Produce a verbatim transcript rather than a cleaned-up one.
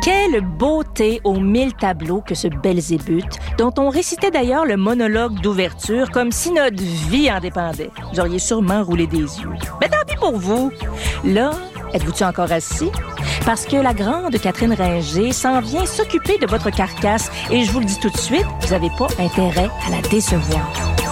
Quelle beauté aux mille tableaux que ce Belzébuth, dont on récitait d'ailleurs le monologue d'ouverture comme si notre vie en dépendait. Vous auriez sûrement roulé des yeux. Mais tant pis pour vous. Là, êtes-vous-tu encore assis? Parce que la grande Catherine Ringer s'en vient s'occuper de votre carcasse et je vous le dis tout de suite, vous n'avez pas intérêt à la décevoir.